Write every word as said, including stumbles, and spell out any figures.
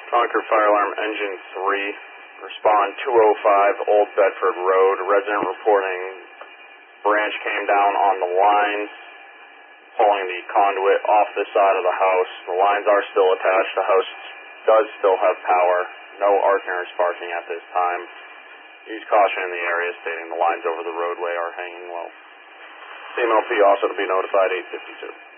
Concord Fire Alarm Engine three, respond two oh five Old Bedford Road. Resident reporting branch came down on the lines, pulling the conduit off the side of the house. The lines are still attached. The house does still have power. No Arkner sparking at this time. Use caution in the area, stating the lines over the roadway are hanging low. C M L P also to be notified, eight fifty-two.